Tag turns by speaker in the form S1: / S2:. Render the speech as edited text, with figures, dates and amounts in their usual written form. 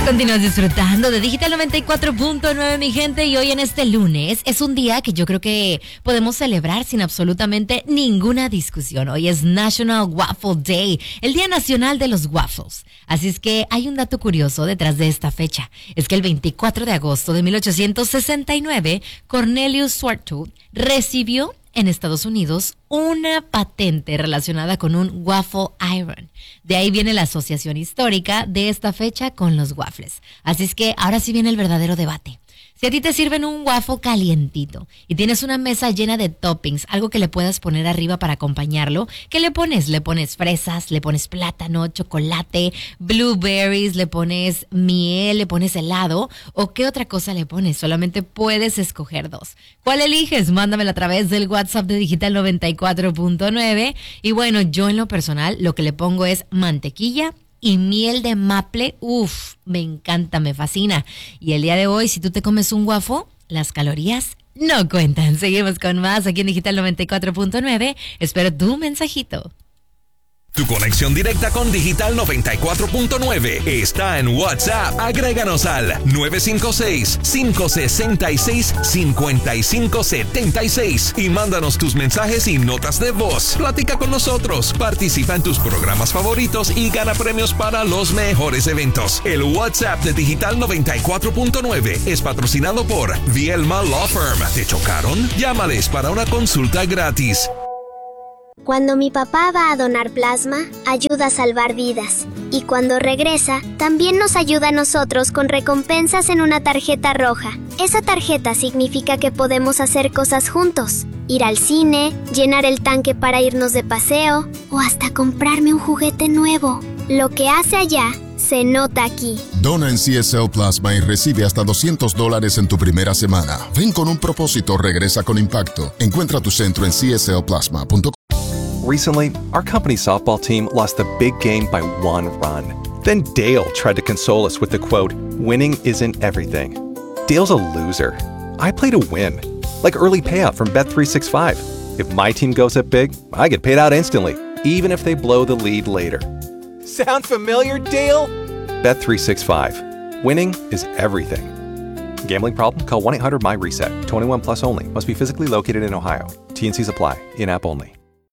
S1: Continúas disfrutando de Digital 94.9, mi gente, y hoy en este lunes es un día que yo creo que podemos celebrar sin absolutamente ninguna discusión. Hoy es National Waffle Day, el Día Nacional de los Waffles. Así es que hay un dato curioso detrás de esta fecha. Es que el 24 de agosto de 1869, Cornelius Swartwout recibió en Estados Unidos una patente relacionada con un waffle iron. De ahí viene la asociación histórica de esta fecha con los waffles. Así es que ahora sí viene el verdadero debate. Si a ti te sirven un waffle calientito y tienes una mesa llena de toppings, algo que le puedas poner arriba para acompañarlo, ¿qué le pones? Le pones fresas, le pones plátano, chocolate, blueberries, le pones miel, le pones helado, ¿o qué otra cosa le pones? Solamente puedes escoger dos. ¿Cuál eliges? Mándamela a través del WhatsApp de Digital 94.9. Y bueno, yo en lo personal lo que le pongo es mantequilla y miel de maple. Uf, me encanta, me fascina. Y el día de hoy, si tú te comes un waffle, las calorías no cuentan. Seguimos con más aquí en Digital 94.9. Espero tu mensajito.
S2: Tu conexión directa con Digital 94.9 está en WhatsApp. Agréganos al 956-566-5576 y mándanos tus mensajes y notas de voz. Platica con nosotros, participa en tus programas favoritos y gana premios para los mejores eventos. El WhatsApp de Digital 94.9 es patrocinado por Vielma Law Firm. ¿Te chocaron? Llámales para una consulta gratis.
S3: Cuando mi papá va a donar plasma, ayuda a salvar vidas. Y cuando regresa, también nos ayuda a nosotros con recompensas en una tarjeta roja. Esa tarjeta significa que podemos hacer cosas juntos. Ir al cine, llenar el tanque para irnos de paseo, o hasta comprarme un juguete nuevo. Lo que hace allá, se nota aquí.
S4: Dona en CSL Plasma y recibe hasta $200 en tu primera semana. Ven con un propósito, regresa con impacto. Encuentra tu centro en cslplasma.com.
S5: Recently, our company's softball team lost a big game by 1 run. Then Dale tried to console us with the quote, "Winning isn't everything." Dale's a loser. I play to win. Like early payout from Bet365. If my team goes up big, I get paid out instantly, even if they blow the lead later. Sound familiar, Dale? Bet365. Winning is everything. Gambling problem? Call 1-800-MY-RESET. 21 plus only. Must be physically located in Ohio. T&Cs apply. In-app only.